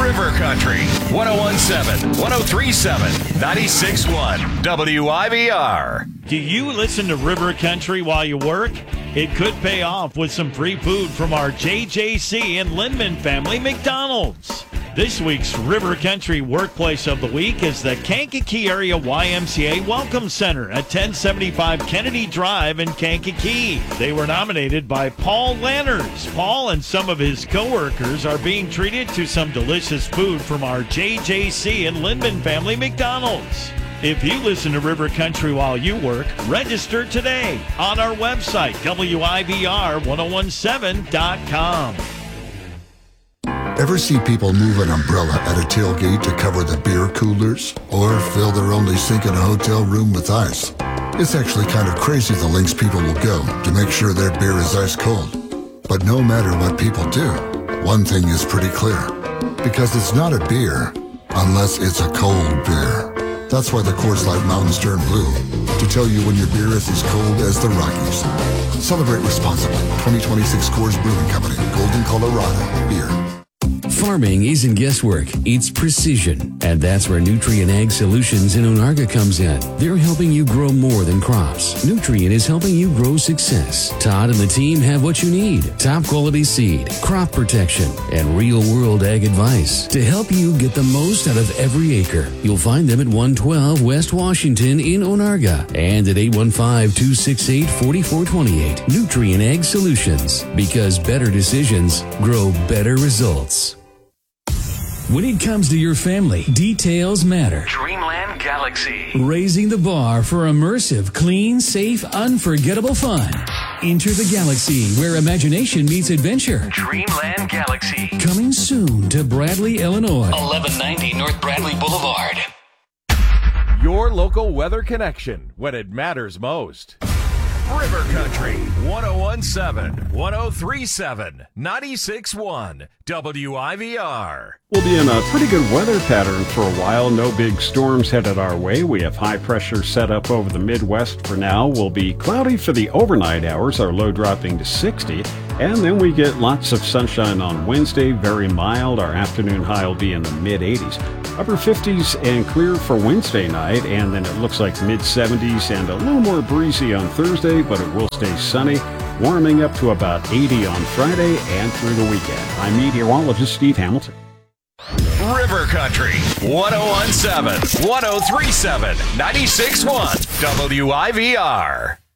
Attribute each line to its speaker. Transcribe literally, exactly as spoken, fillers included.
Speaker 1: River Country, ten seventeen, ten thirty-seven, ninety-six point one W I V R.
Speaker 2: Do you listen to River Country while you work? It could pay off with some free food from our J J C and Lindman family McDonald's. This week's River Country Workplace of the Week is the Kankakee Area Y M C A Welcome Center at ten seventy-five Kennedy Drive in Kankakee. They were nominated by Paul Lanners. Paul and some of his coworkers are being treated to some delicious food from our J J C and Lindman family McDonald's. If you listen to River Country while you work, register today on our website, W I V R ten seventeen dot com.
Speaker 3: Ever see people move an umbrella at a tailgate to cover the beer coolers? Or fill their only sink in a hotel room with ice? It's actually kind of crazy the lengths people will go to make sure their beer is ice cold. But no matter what people do, one thing is pretty clear. Because it's not a beer unless it's a cold beer. That's why the Coors Light Mountains turn blue, to tell you when your beer is as cold as the Rockies. Celebrate responsibly. twenty twenty-six Coors Brewing Company, Golden, Colorado. Beer.
Speaker 4: Farming isn't guesswork, it's precision. And that's where Nutrien Ag Solutions in Onarga comes in. They're helping you grow more than crops. Nutrien is helping you grow success. Todd and the team have what you need. Top quality seed, crop protection, and real world ag advice to help you get the most out of every acre. You'll find them at one twelve West Washington in Onarga and at eight one five, two six eight, four four two eight. Nutrien Ag Solutions, because better decisions grow better results. When it comes to your family, details matter.
Speaker 1: Dreamland Galaxy.
Speaker 4: Raising the bar for immersive, clean, safe, unforgettable fun. Enter the galaxy where imagination meets adventure.
Speaker 1: Dreamland Galaxy.
Speaker 4: Coming soon to Bradley, Illinois.
Speaker 5: eleven ninety North Bradley Boulevard.
Speaker 6: Your local weather connection when it matters most.
Speaker 1: River Country, ten seventeen, ten thirty-seven, ninety-six point one W I V R.
Speaker 7: We'll be in a pretty good weather pattern for a while. No big storms headed our way. We have high pressure set up over the Midwest for now. We'll be cloudy for the overnight hours, our low dropping to sixty. And then we get lots of sunshine on Wednesday, very mild. Our afternoon high will be in the mid eighties. Upper fifties and clear for Wednesday night, and then it looks like mid seventies and a little more breezy on Thursday, but it will stay sunny, warming up to about eighty on Friday and through the weekend. I'm meteorologist Steve Hamilton.
Speaker 1: River Country, ten seventeen, ten thirty-seven, ninety-six point one W I V R.